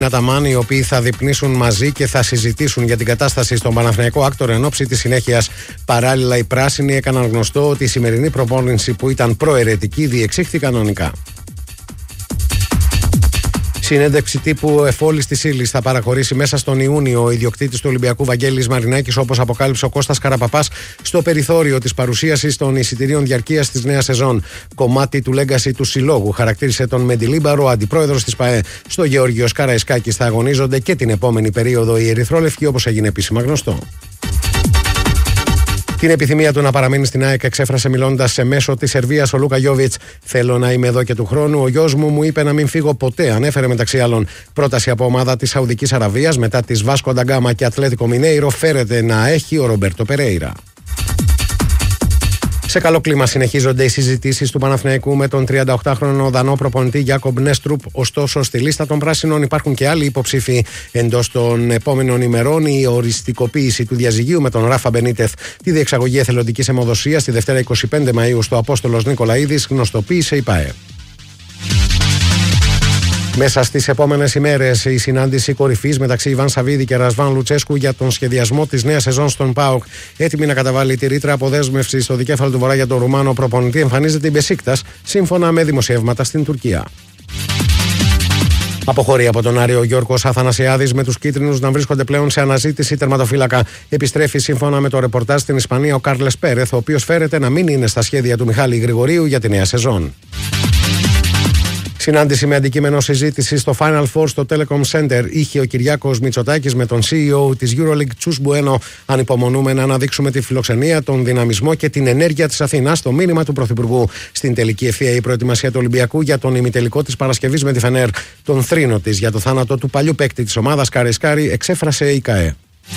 Αταμάν, οι οποίοι θα διπνήσουν μαζί και θα συζητήσουν για την κατάσταση στον Παναθηναϊκό Άκτορ εν ώψη της συνέχειας. Παράλληλα, οι πράσινοι έκαναν γνωστό ότι η σημερινή προπόνηση που ήταν προαιρετική διεξήχθη κανονικά. Συνέντευξη τύπου εφόλης της ύλης θα παραχωρήσει μέσα στον Ιούνιο ο ιδιοκτήτης του Ολυμπιακού Βαγγέλης Μαρινάκης, όπως αποκάλυψε ο Κώστας Καραπαπάς στο περιθώριο της παρουσίασης των εισιτηρίων διαρκείας της νέας σεζόν. Κομμάτι του λέγκαση του συλλόγου, χαρακτήρισε τον Μεντιλίμπαρο, αντιπρόεδρος της ΠΑΕ. Στο Γεώργιος Καραϊσκάκης θα αγωνίζονται και την επόμενη περίοδο οι ερυθρόλευκοι, όπως έγινε επίσημα γνωστό. Την επιθυμία του να παραμείνει στην ΑΕΚ εξέφρασε μιλώντας σε μέσο της Σερβίας ο Λούκα Γιόβιτς. «Θέλω να είμαι εδώ και του χρόνου. Ο γιος μου είπε να μην φύγω ποτέ», ανέφερε μεταξύ άλλων. Πρόταση από ομάδα της Σαουδικής Αραβίας μετά της Βάσκο ντα Γκάμα και Ατλέτικο Μινέιρο φέρεται να έχει ο Ρομπέρτο Περέιρα. Σε καλό κλίμα συνεχίζονται οι συζητήσεις του Παναθηναϊκού με τον 38χρονο Δανό προπονητή Γιάκομπ Νέστρουπ. Ωστόσο, στη λίστα των πράσινων υπάρχουν και άλλοι υποψήφοι. Εντός των επόμενων ημερών, η οριστικοποίηση του διαζυγίου με τον Ράφα Μπενίτεθ, τη διεξαγωγή εθελοντικής αιμοδοσίας τη Δευτέρα 25 Μαΐου στο Απόστολος Νικολαίδης, γνωστοποίησε η ΠΑΕ. Μέσα στις επόμενες ημέρες, η συνάντηση κορυφής μεταξύ Ιβάν Σαββίδη και Ρασβάν Λουτσέσκου για τον σχεδιασμό της νέας σεζόν στον ΠΑΟΚ, έτοιμη να καταβάλει τη ρήτρα αποδέσμευση στο δικέφαλο του Βορρά για τον Ρουμάνο προπονητή, εμφανίζεται η Μπεσίκτας, σύμφωνα με δημοσιεύματα στην Τουρκία. Αποχωρεί από τον Άρη ο Γιώργος Αθανασιάδης, με τους κίτρινους να βρίσκονται πλέον σε αναζήτηση τερματοφύλακα. Επιστρέφει σύμφωνα με το ρεπορτάζ στην Ισπανία ο Κάρλες Πέρεθ, ο οποίος φέρεται να μην είναι στα σχέδια του Μιχάλη Γρηγορίου για τη νέα σεζόν. Συνάντηση με αντικείμενο συζήτηση στο Final Four στο Telecom Center είχε ο Κυριάκος Μητσοτάκης με τον CEO της EuroLeague Τσους Μπουένο. Ανυπομονούμε να αναδείξουμε τη φιλοξενία, τον δυναμισμό και την ενέργεια της Αθήνας στο μήνυμα του Πρωθυπουργού. Στην τελική ευθεία η προετοιμασία του Ολυμπιακού για τον ημιτελικό της Παρασκευής με τη Φενέρ. Τον θρήνο της για το θάνατο του παλιού παίκτη της ομάδας Καραϊσκάρη εξέφρασε η ΚΑΕ.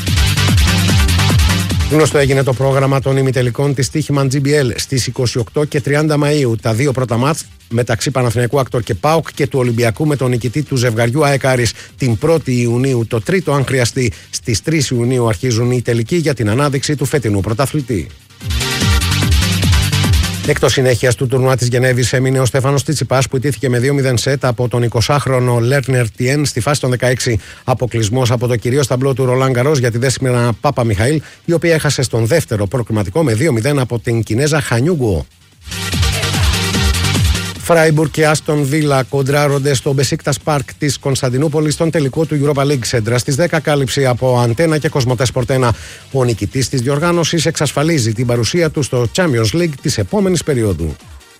Γνωστό έγινε το πρόγραμμα των ημιτελικών της Τύχημαν GBL στις 28 και 30 Μαΐου. Τα δύο πρώτα μάτς μεταξύ Παναθηναϊκού Άκτορ και ΠΑΟΚ και του Ολυμπιακού με τον νικητή του ζευγαριού ΑΕΚ Άρης την 1η Ιουνίου, το τρίτο αν χρειαστεί. Στις 3 Ιουνίου αρχίζουν οι τελικοί για την ανάδειξη του φετινού πρωταθλητή. Εκτός συνέχειας του τουρνουά της Γενέβης έμεινε ο Στέφανος Τσιτσιπάς, που ιτήθηκε με 2-0 σετ από τον 20χρονο Λέρνερ Τιέν στη φάση των 16. Αποκλεισμός από το κυρίως ταμπλό του Ρολάν Γκαρός για τη Δέσποινα Πάπα Μιχαήλ, η οποία έχασε στον δεύτερο προκριματικό με 2-0 από την Κινέζα Χανιούγκουο. Φράιμπουργκ και Άστον Βίλα κοντράρονται στο Μπεσίκτας Πάρκ της Κωνσταντινούπολης στον τελικό του Europa League. Σέντρα στις 10 κάλυψη από Αντένα και Κοσμοτέ Σπορτ 1. Ο νικητής της διοργάνωσης εξασφαλίζει την παρουσία του στο Champions League της επόμενης περίοδου.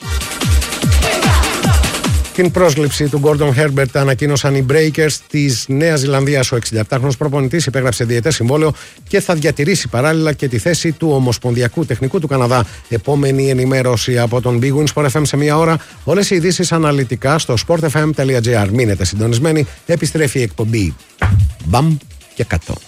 Την πρόσληψη του Gordon Herbert ανακοίνωσαν οι Breakers της Νέας Ζηλανδίας. Ο 67χρονος προπονητής υπέγραψε διετές συμβόλαιο και θα διατηρήσει παράλληλα και τη θέση του Ομοσπονδιακού Τεχνικού του Καναδά. Επόμενη ενημέρωση από τον Big Win Sport FM σε μία ώρα. Όλες οι ειδήσεις αναλυτικά στο sportfm.gr. Μείνετε συντονισμένοι, επιστρέφει η εκπομπή Μπαμ και 100.